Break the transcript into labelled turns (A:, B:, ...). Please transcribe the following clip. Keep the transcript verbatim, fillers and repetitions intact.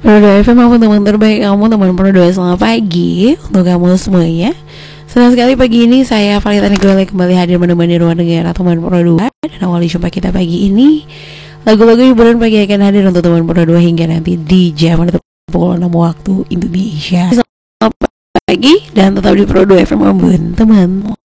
A: Pro dua F M, kamu teman terbaik kamu, teman Pro dua. Selamat pagi untuk kamu semuanya. Senang sekali pagi ini saya Valita Negara kembali hadir menemani ruang dengar teman Pro dua. Dan awali jumpa kita pagi ini, lagu-lagu hiburan pagi akan hadir untuk teman Pro dua hingga nanti di jam pukul enam waktu Indonesia. Selamat pagi dan tetap di Pro dua F M, teman-teman.